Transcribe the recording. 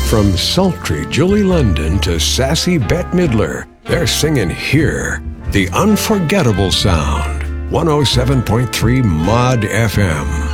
From sultry Julie London to sassy Bette Midler, they're singing here, the unforgettable sound. 107.3 Mod FM.